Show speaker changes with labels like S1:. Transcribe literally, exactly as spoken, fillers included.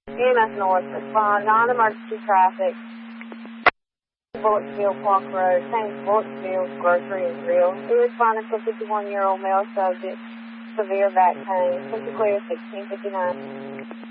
S1: E M S North, respond, non-emergency traffic. Bullocksville Park Road, Saint Bullocksville Grocery and Grill. We responded to a fifty-one-year-old male subject, severe back pain. Central Clear sixteen fifty-nine.